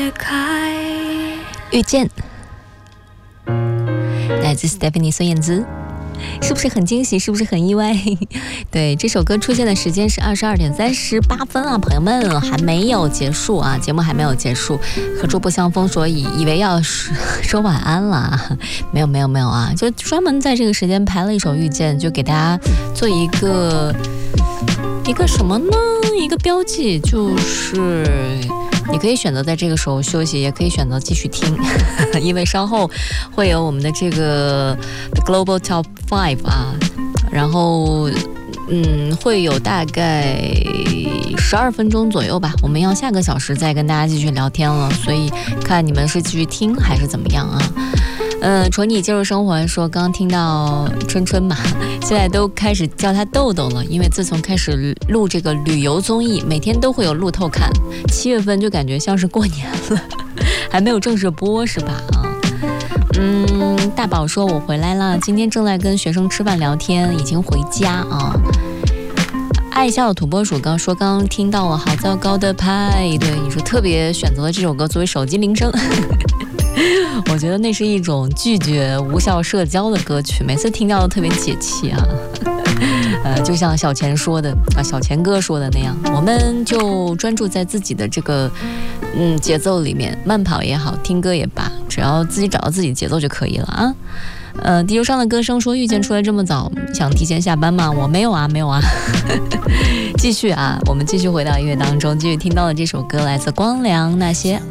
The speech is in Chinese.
遇见，来自 Stephanie 孙燕姿，是不是很惊喜？是不是很意外？对，这首歌出现的时间是22:38啊，朋友们还没有结束啊，节目还没有结束，合作不相逢，所以以为要说晚安了，没有啊，就专门在这个时间排了一首《遇见》，就给大家做一个什么呢？一个标记，就是你可以选择在这个时候休息，也可以选择继续听，因为稍后会有我们的这个 Global Top 5啊，然后会有大概12分钟左右吧，我们要下个小时再跟大家继续聊天了，所以看你们是继续听还是怎么样啊？纯你接受生活说，刚刚听到春春嘛，现在都开始叫他豆豆了，因为自从开始录这个旅游综艺，每天都会有路透看，7月份就感觉像是过年了，还没有正式播是吧？大宝说我回来了，今天正在跟学生吃饭聊天，已经回家啊。爱笑的土拨鼠刚刚听到了好糟糕的派对，你说特别选择了这首歌作为手机铃声。我觉得那是一种拒绝无效社交的歌曲，每次听到都特别解气啊。就像小钱说的啊，小钱哥说的那样，我们就专注在自己的这个节奏里面，慢跑也好，听歌也罢，只要自己找到自己节奏就可以了啊。地球上的歌声说，遇见出来这么早，想提前下班吗？我没有啊。继续啊，我们继续回到音乐当中，继续听到的这首歌来自光良那些